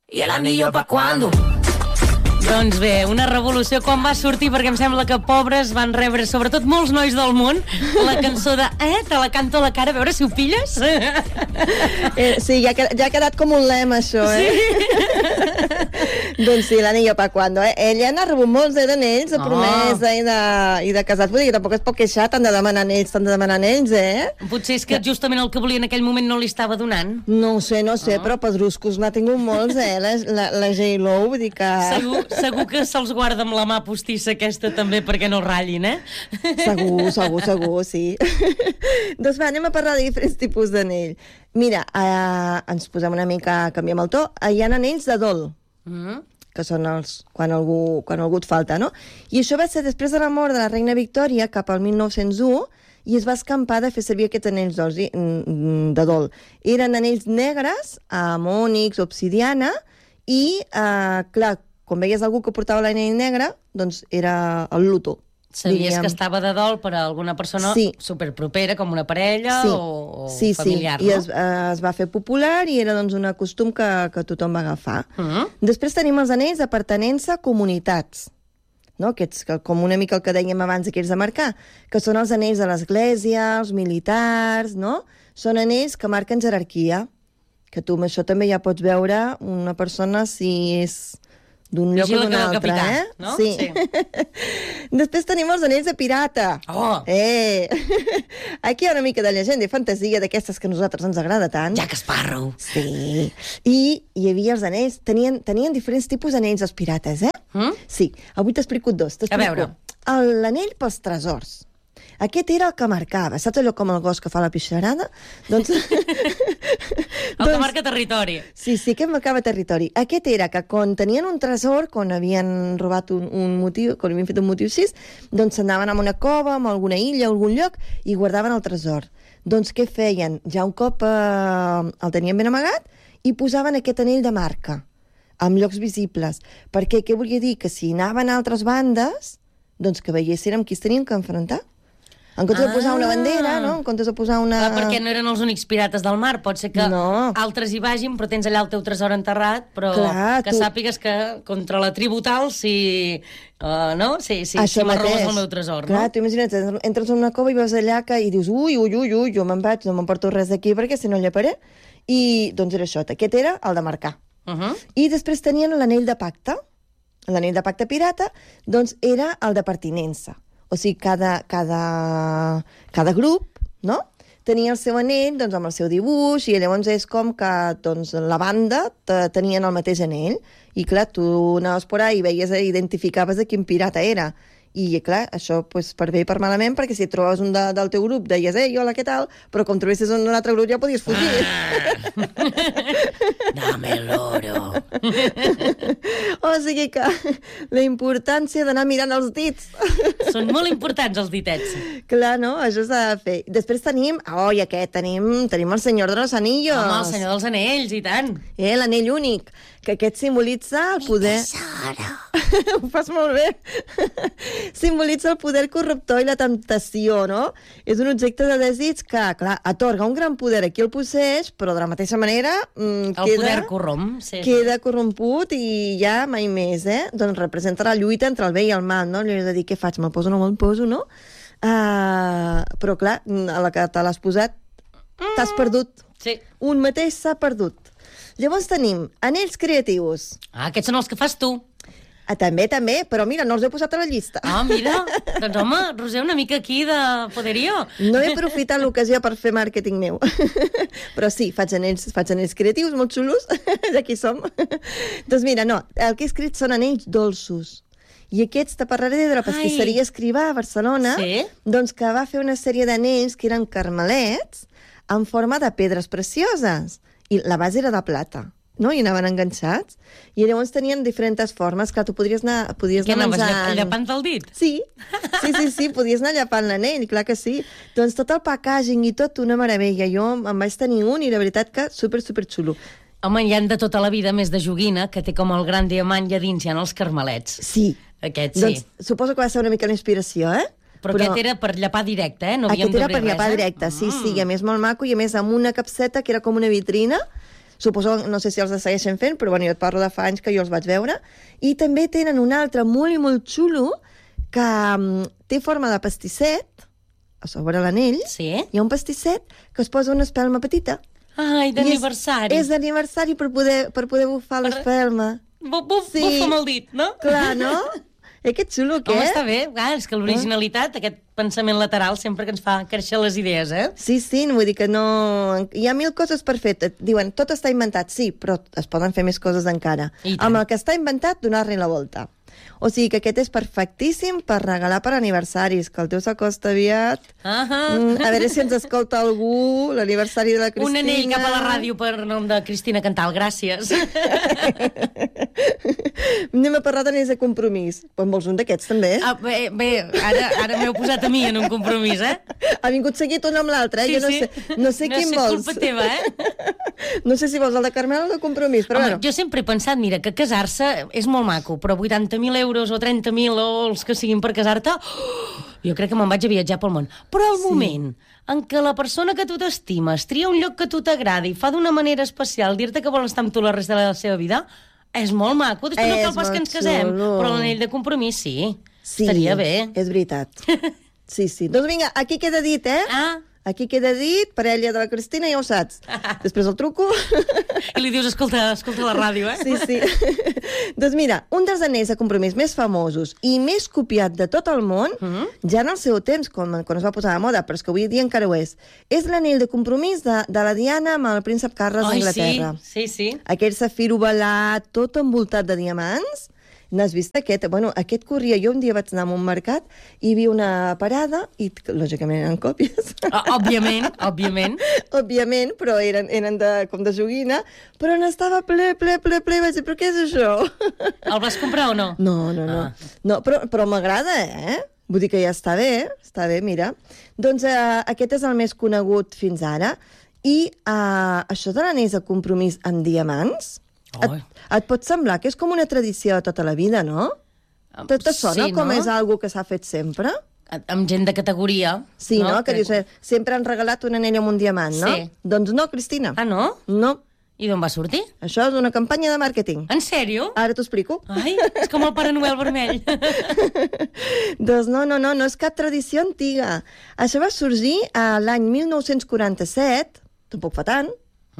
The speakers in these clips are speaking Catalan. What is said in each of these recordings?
¿Y el anillo pa' cuándo? Doncs bé, una revolució quan va sortir, perquè em sembla que pobres van rebre, sobretot molts nois del món, la cançó de te la canto a la cara, a veure si ho pilles. Sí, ja ha quedat com un lema, això, Sí. Doncs sí, l'anillo pa' cuando, Ella n'ha rebut molts d'anells, de promesa i de casat. Vull dir que tampoc es pot queixar, tant de demanar anells, Potser és que justament el que volia en aquell moment no li estava donant. No ho sé, però pedruscos n'ha tingut molts, la J-Lo, vull dir que... Segur que se'ls guarda amb la mà postissa aquesta també perquè no ratllin, Segur, sí. Doncs va, anem a parlar de diferents tipus d'anell. Mira, ens posem una mica, canviem el to. Hi ha anells de dol, que són els quan algú et falta, no? I això va ser després de la mort de la reina Victòria, cap al 1901, i es va escampar de fer servir aquests anells de dol. Eren anells negres, amb ònix, obsidiana, i, clar, quan veies algú que portava l'anell negre, doncs era el luto. Sabies que estava de dol per a alguna persona superpropera, com una parella o familiar, no? I es va fer popular i era doncs un costum que tothom va agafar. Després tenim els anells de pertinença a comunitats, no? Aquests, com una mica el que dèiem abans, aquests de marcar, que són els anells de l'església, els militars, no? Són anells que marquen jerarquia, que tu amb això també ja pots veure una persona si és d'un lloc o d'un altre, no? Sí. Després tenim els anells de pirata. Aquí hi ha una mica de llegenda i fantasia d'aquestes que a nosaltres ens agrada tant. Jack Sparrow. Sí. I hi havia els anells, tenien diferents tipus d'anells els pirates, Sí, avui t'explico dos. A veure. L'anell pels tresors. Aquest era el que marcava. Saps allò com el gos que fa la pixarada? Doncs... El que marca territori. Sí, que marcava territori. Aquest era que quan tenien un tresor, quan havien robat un motiu, quan havien fet un motiu així, doncs s'anaven a una cova, a alguna illa, a algun lloc, i guardaven el tresor. Doncs què feien? Ja un cop el tenien ben amagat i posaven aquest anell de marca, amb llocs visibles. Perquè què volia dir? Que si anaven a altres bandes, doncs que veiessin amb qui es tenien que enfrontar. En comptes de posar una bandera, no? En comptes de posar una... Clar, perquè no eren els únics pirates del mar. Pot ser que altres hi vagin, però tens allà el teu tresor enterrat, però que sàpigues que contra la tribu tal, si m'arrobes el meu tresor, no? Clar, tu imagina't, entres en una cova i veus allà i dius, ui, jo me'n vaig, no m'emporto res d'aquí perquè si no lleparé. I doncs era això, aquest era el de marcar. I després tenien l'anell de pacte. L'anell de pacte pirata, doncs era el de pertinença. O sigui, cada grup, no?, tenia el seu anell doncs, amb el seu dibuix, i llavors és com que doncs, la banda tenien el mateix anell. I clar, tu anaves por ahí i veies, identificaves de quin pirata era. I clar, això pues, per bé i per malament, perquè si et trobaves un del teu grup deies, hola, què tal? Però com trobessis un altre grup ja podies fugir. Dame el oro. O sigui que la importància d'anar mirant els dits. Són molt importants els ditets. Clar, no? Això s'ha de fer. Després tenim tenim el senyor de los anillos. Home, el senyor dels anells, i tant. L'anell únic, que aquest simbolitza el poder... Ho fas molt bé. Simbolitza el poder corruptor i la temptació, no? És un objecte de desig que, clar, atorga un gran poder a qui el posseix, però de la mateixa manera poder corromp. Queda corromput i ja mai més, Doncs representa la lluita entre el bé i el mal, no? Allò de dir, què faig? Me'l poso o no me'l poso, no? Però, clar, a la que te l'has posat, t'has perdut. Sí. Un mateix s'ha perdut. Llavors tenim anells creatius. Aquests són els que fas tu. També, però mira, no els he posat a la llista. Mira, doncs home, Roser, una mica aquí de poderío. No he aprofitat l'ocasió per fer màrqueting meu. Però sí, faig anells creatius molt xulos, ja aquí som. Doncs mira, no, el que he escrit són anells dolços. I aquests te parlaré de la pastisseria Escrivà a Barcelona, doncs que va fer una sèrie d'anells que eren carmelets en forma de pedres precioses. I la base era de plata, no? I anaven enganxats. I llavors tenien diferents formes. Clar, tu podries anar menjant... Llapant el dit? Sí, podies anar llapant l'anell, clar que sí. Doncs tot el packaging i tot, una meravella. Jo en vaig tenir un i la veritat que super xulo. Home, hi ha de tota la vida més de joguina, que té com el gran diamant i a dins hi ha els carmelets. Sí. Aquests, sí. Doncs suposo que va ser una mica la inspiració, Però aquest era per llapar directe, No havíem aquest era d'obrir per llapar res, directe, sí, i a més molt maco, i a més amb una capseta que era com una vitrina, Suposo, no sé si els segueixen fent, però bueno, jo et parlo de fa anys que jo els vaig veure. I també tenen un altre molt i molt xulo que té forma de pastisset, a sobre l'anell, sí? Hi ha un pastisset que es posa una espelma petita. Ai, d'aniversari. És d'aniversari per poder bufar l'espelma. Bufa amb el dit, no? Clar, no? Que xulo, què? Home, està bé. És que l'originalitat, aquest pensament lateral, sempre que ens fa créixer les idees, eh? Sí, vull dir que no... Hi ha 1000 coses per fer. Diuen, tot està inventat, sí, però es poden fer més coses encara. Amb el que està inventat, donar-li la volta. O sigui que aquest és perfectíssim per regalar per aniversaris, que el teu s'acosta aviat. A veure si ens escolta algú, l'aniversari de la Cristina. Un anell cap a la ràdio per nom de Cristina Cantal, gràcies. Anem a parlar d'anells de compromís. En vols un d'aquests, també? Bé, ara m'heu posat a mi en un compromís, eh? Ha vingut seguit un amb l'altre, eh? Sí, no sé quin vols. No sé culpa teva, eh? No sé si vols el de Carmel o el de compromís, però bueno. Jo sempre he pensat, mira, que casar-se és molt maco, però 80.000 euros o 30.000 o els que siguin per casar-te, jo crec que me'n vaig a viatjar pel món. Però el moment en què la persona que tu t'estimes tria un lloc que a tu t'agradi, fa d'una manera especial dir-te que vol estar amb tu la resta de la seva vida, és molt maco. Després no cal pas que ens casem, però l'anell de compromís sí. Estaria bé. És veritat. Sí. Doncs vinga, aquí queda dit, eh? Aquí queda dit, parella de la Cristina, ja ho saps. Després el truco. I li dius, escolta la ràdio, eh? Sí. Doncs mira, un dels anells de compromís més famosos i més copiat de tot el món, ja en el seu temps, quan es va posar de moda, però és que avui dia encara ho és l'anell de compromís de la Diana amb el príncep Carles d'Anglaterra. Sí. Aquell safir ovalat, tot envoltat de diamants. N'has vist aquest? Bueno, aquest corria. Jo un dia vaig anar a un mercat i vi una parada i, lògicament, eren còpies. Òbviament. Òbviament, però eren com de joguina, però n'estava ple. Vaig dir, però què és això? El vas comprar o no? No, però m'agrada, eh? Vull dir que ja està bé, mira. Doncs aquest és el més conegut fins ara. I això de l'anells de compromís amb diamants... Et pot semblar que és com una tradició de tota la vida, no? Te sona com és algo que s'ha fet sempre? Amb gent de categoria. Sí, no? Que dius, sempre han regalat un anell amb un diamant, no? Sí. Doncs no, Cristina. Ah, no? No. I d'on va sortir? Això és una campanya de màrqueting. En sèrio? Ara t'ho explico. Ai, és com el Pare Noel vermell. Doncs no és cap tradició antiga. Això va sorgir l'any 1947, tampoc fa tant,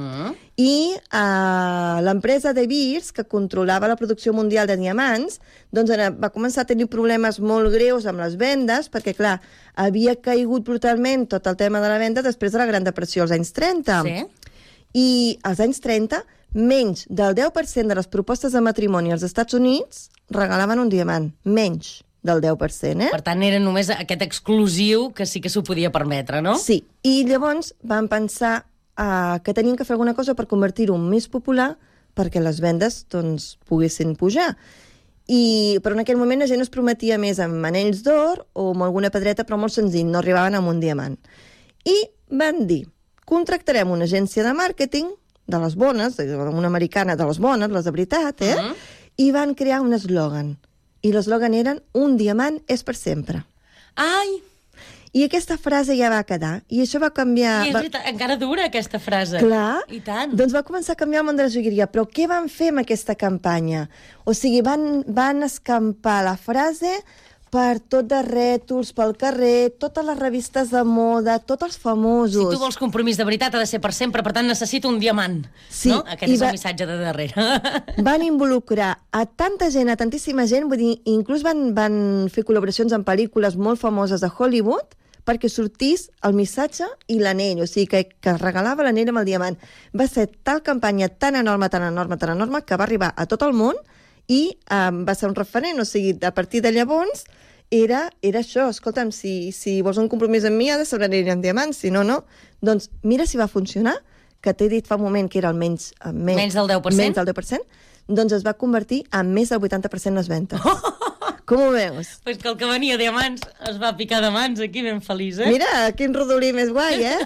i l'empresa De Beers, que controlava la producció mundial de diamants, doncs va començar a tenir problemes molt greus amb les vendes, perquè, clar, havia caigut brutalment tot el tema de la venda després de la Gran Depressió, als anys 30. Sí. I als anys 30, menys del 10% de les propostes de matrimoni als Estats Units regalaven un diamant. Menys del 10%, eh? Per tant, era només aquest exclusiu que sí que s'ho podia permetre, no? Sí. I llavors van pensar que tenien que fer alguna cosa per convertir-ho en més popular perquè les vendes doncs, poguessin pujar. Però en aquell moment la gent es prometia més amb anells d'or o amb alguna pedreta, però molt senzill, no arribaven amb un diamant. I van dir, contractarem una agència de màrqueting de les bones, una americana de les bones, les de veritat, i van crear un eslògan. I l'eslògan era un diamant és per sempre. Ai! I aquesta frase ja va quedar, i això va canviar... I és veritat, encara dura aquesta frase. Clar. I tant. Doncs va començar a canviar el món de la joieria. Però què van fer amb aquesta campanya? O sigui, van escampar la frase per tot de rètols, pel carrer, totes les revistes de moda, tots els famosos. Si tu vols compromís de veritat ha de ser per sempre, per tant necessito un diamant. Sí. No? Aquest és el missatge de darrere. Van involucrar a tanta gent, a tantíssima gent, vull dir, inclús van fer col·laboracions amb pel·lícules molt famoses de Hollywood, perquè sortís el missatge i l'anell, o sigui, que es regalava l'anell amb el diamant. Va ser tal campanya tan enorme, que va arribar a tot el món i va ser un referent, o sigui, a partir de llavors era això, escolta'm, si vols un compromís amb mi ha de ser un anell amb diamant, si no, no. Doncs mira si va funcionar, que t'he dit fa un moment que era el menys del 10%. Menys del 10%, doncs es va convertir en més del 80% les ventes. Com ho veus? Pues que el que venia de mans es va picar de mans aquí ben feliç, eh? Mira, quin rodolí més guai, eh?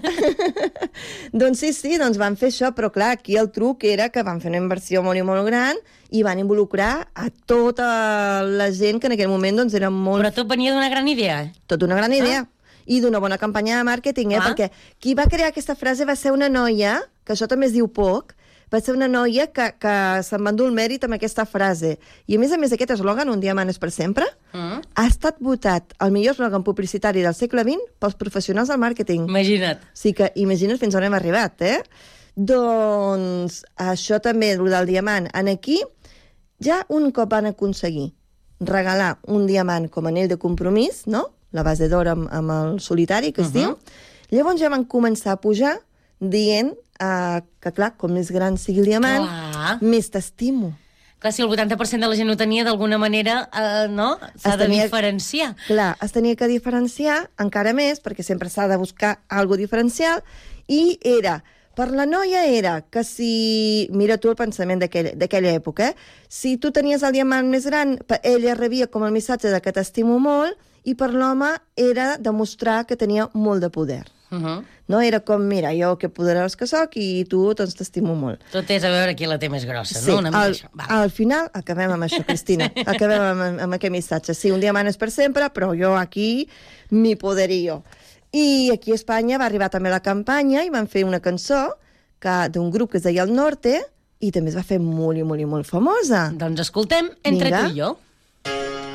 Doncs sí, doncs van fer això, però clar, aquí el truc era que van fer una inversió molt i molt gran i van involucrar a tota la gent que en aquell moment doncs era molt... Però tot venia d'una gran idea, eh? Tot d'una gran idea. I d'una bona campanya de màrqueting, perquè qui va crear aquesta frase va ser una noia, que això també es diu poc, va ser una noia que se'n va endur el mèrit amb aquesta frase. I a més aquest eslògan, un diamant és per sempre, ha estat votat el millor eslògan publicitari del segle XX pels professionals del màrqueting. Imagina't. Sí que imagina't fins on hem arribat, Doncs això també, el del diamant. En aquí, ja un cop van aconseguir regalar un diamant com a anell de compromís, no? La base d'or amb el solitari, que es diu. Llavors ja van començar a pujar dient que, clar, com més gran sigui el diamant, més t'estimo. Clar, si el 80% de la gent ho tenia, d'alguna manera, no? S'ha de diferenciar. Clar, es tenia que diferenciar encara més, perquè sempre s'ha de buscar alguna diferencial, i per la noia era que si... Mira tu el pensament d'aquella època, si tu tenies el diamant més gran, ella rebia com el missatge de que t'estimo molt, i per l'home era demostrar que tenia molt de poder. No? Era com, mira, jo que poderós que soc i tu, doncs, t'estimo molt. Tot és a veure qui la té més grossa, sí, no? Al final acabem amb això, Cristina. Acabem amb aquest missatge. Sí, un diamant és per sempre, però jo aquí mi poderío. I aquí a Espanya va arribar també la campanya i van fer una cançó d'un grup que es deia El Norte i també es va fer molt i molt i molt famosa. Doncs escoltem Entre tu i jo.